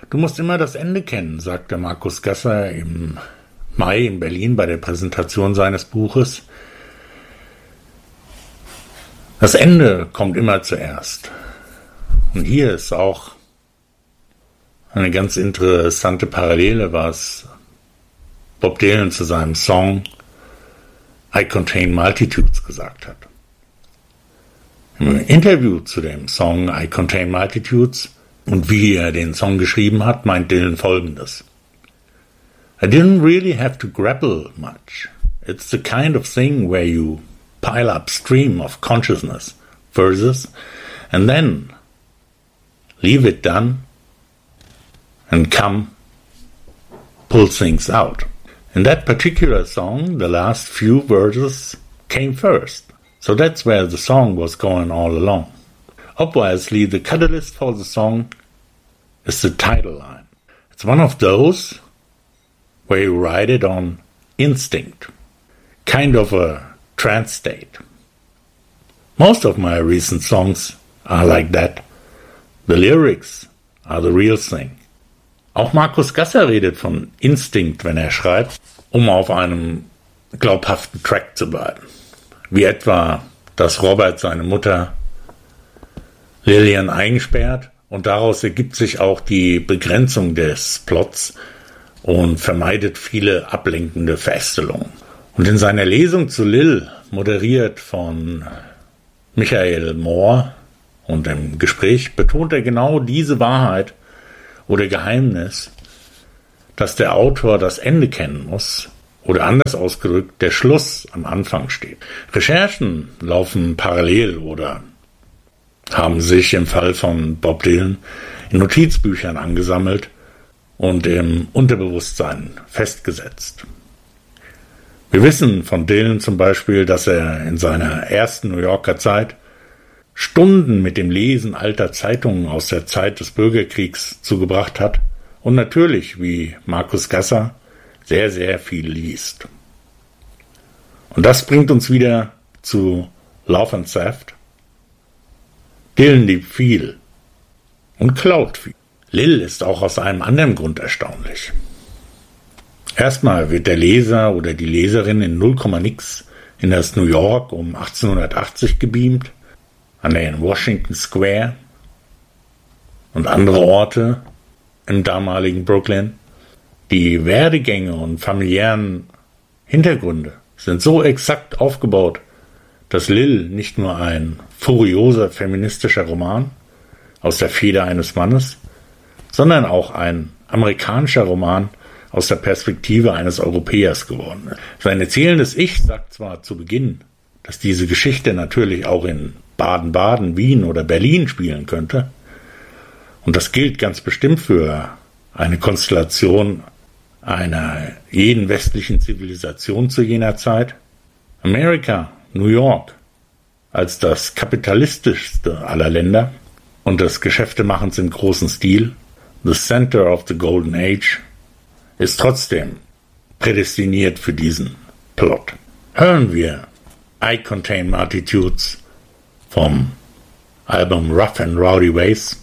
Du musst immer das Ende kennen, sagte Markus Gasser im Mai in Berlin bei der Präsentation seines Buches. Das Ende kommt immer zuerst. Und hier ist auch eine ganz interessante Parallele, was Bob Dylan zu seinem Song I Contain Multitudes gesagt hat. Im Interview zu dem Song I Contain Multitudes und wie er den Song geschrieben hat, meint Dylan Folgendes: I didn't really have to grapple much. It's the kind of thing where you pile up stream of consciousness verses and then leave it done and come pull things out. In that particular song, the last few verses came first. So that's where the song was going all along. Obviously, the catalyst for the song is the title line. It's one of those where you write it on instinct, kind of a trance state. Most of my recent songs are like that. The lyrics are the real thing. Auch Markus Gasser redet von Instinkt, wenn er schreibt, um auf einem glaubhaften Track zu bleiben. Wie etwa, dass Robert seine Mutter Lillian einsperrt und daraus ergibt sich auch die Begrenzung des Plots und vermeidet viele ablenkende Verästelungen. Und in seiner Lesung zu Lil, moderiert von Michael Mohr und im Gespräch, betont er genau diese Wahrheit oder Geheimnis, dass der Autor das Ende kennen muss oder anders ausgedrückt, der Schluss am Anfang steht. Recherchen laufen parallel oder haben sich im Fall von Bob Dylan in Notizbüchern angesammelt und im Unterbewusstsein festgesetzt. Wir wissen von Dylan zum Beispiel, dass er in seiner ersten New Yorker Zeit Stunden mit dem Lesen alter Zeitungen aus der Zeit des Bürgerkriegs zugebracht hat und natürlich, wie Markus Gasser, sehr, sehr viel liest. Und das bringt uns wieder zu Love and Theft. Dylan liebt viel und klaut viel. Lil ist auch aus einem anderen Grund erstaunlich. Erstmal wird der Leser oder die Leserin in 0, nix in das New York um 1880 gebeamt, an den Washington Square und andere Orte im damaligen Brooklyn. Die Werdegänge und familiären Hintergründe sind so exakt aufgebaut, dass Lil nicht nur ein furioser feministischer Roman aus der Feder eines Mannes, sondern auch ein amerikanischer Roman aus der Perspektive eines Europäers geworden ist. Sein erzählendes Ich sagt zwar zu Beginn, dass diese Geschichte natürlich auch in Baden-Baden, Wien oder Berlin spielen könnte, und das gilt ganz bestimmt für eine Konstellation einer jeden westlichen Zivilisation zu jener Zeit. Amerika, New York, als das kapitalistischste aller Länder und des Geschäftemachens im großen Stil, the center of the golden age, ist trotzdem prädestiniert für diesen Plot. Hören wir I Contain Multitudes vom Album Rough and Rowdy Ways.